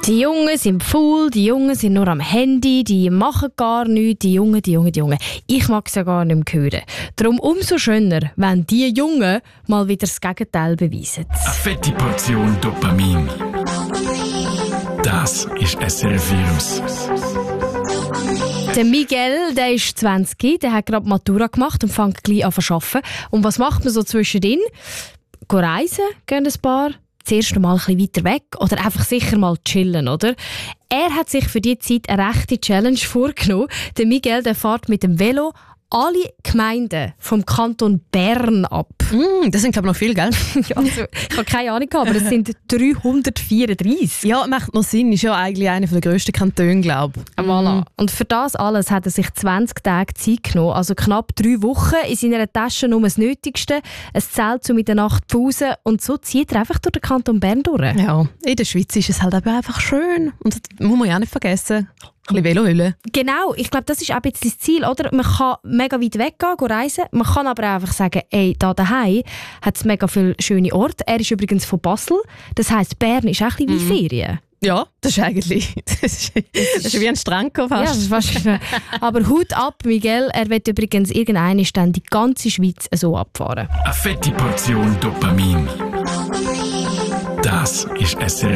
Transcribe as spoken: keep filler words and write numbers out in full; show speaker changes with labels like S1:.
S1: Die Jungen sind faul, die Jungen sind nur am Handy, die machen gar nichts, die Jungen, die Jungen, die Jungen. Ich mag es ja gar nicht mehr hören. Darum umso schöner, wenn die Jungen mal wieder das Gegenteil beweisen.
S2: Eine fette Portion Dopamin. Das ist S R F-Virus.
S1: Der Miguel, der ist zwanzig, der hat gerade Matura gemacht und fängt gleich an zu arbeiten. Und was macht man so zwischendrin? Go reisen, gehen ein paar. Zuerst mal ein bisschen weiter weg oder einfach sicher mal chillen, oder? Er hat sich für diese Zeit eine rechte Challenge vorgenommen. Der Miguel, der fährt mit dem Velo alle Gemeinden vom Kanton Bern ab.
S3: Mm, das sind, glaube ich, noch viel, gell?
S1: Ja, also, ich habe keine Ahnung, aber es sind dreihundertvierunddreissig.
S3: Ja, macht noch Sinn. Ist ja eigentlich einer der grössten Kantone, glaube ich.
S1: Voilà. Mm. Und für das alles hat er sich zwanzig Tage Zeit genommen, also knapp drei Wochen. In seiner Tasche nur das Nötigste, ein Zelt zum in der Nacht Pause und so zieht er einfach durch den Kanton Bern durch.
S3: Ja, in der Schweiz ist es halt aber einfach schön. Und das muss man ja nicht vergessen. Ein bisschen Velohülle.
S1: Genau, ich glaube, das ist auch ein bisschen das Ziel, oder? Man kann mega weit weggehen, gehen reisen. Man kann aber auch einfach sagen, ey, da daheim hat es mega viele schöne Orte. Er ist übrigens von Basel. Das heisst, Bern ist auch ein bisschen wie Ferien.
S3: Ja, das ist eigentlich das ist, das ist wie ein Stranko fast.
S1: Ja, das ist fast aber Hut ab, Miguel. Er wird übrigens irgendwann dann die ganze Schweiz so abfahren.
S2: Eine fette Portion Dopamin. Das ist S R F.